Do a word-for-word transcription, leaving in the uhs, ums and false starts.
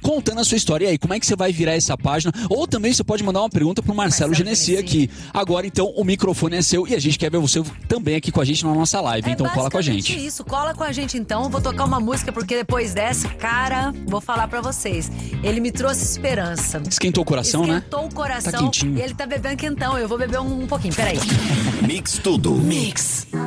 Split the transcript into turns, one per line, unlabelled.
contando a sua história. E aí, como é que você vai virar essa página? Ou também você pode mandar uma pergunta pro Marcelo, Marcelo Genesi aqui. Agora, então, o microfone é seu e a gente quer ver você também aqui com a gente na nossa live.
É
então, cola com a gente.
Isso, cola com a gente então. Eu vou tocar uma música porque depois dessa, cara, vou falar pra vocês. Ele me trouxe esperança.
Esquentou o coração,
Esquentou
né?
Esquentou o coração.
Tá quentinho.
E ele tá bebendo quentão. Eu vou beber um, um pouquinho, peraí.
Mix tudo.
Mix.